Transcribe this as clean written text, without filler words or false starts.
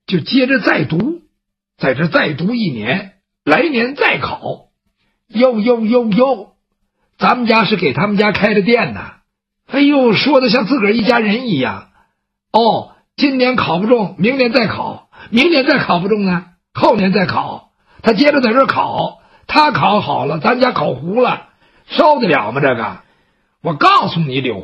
就接着再读，在这再读1年，来年再考。哟，咱们家是给他们家开的店呐。哎呦，说的像自个儿一家人一样。哦，今年考不中，明年再考，明年再考不中呢，后年再考。他接着在这儿考，他考好了，咱家考糊了，受得了吗？这个，我告诉你，柳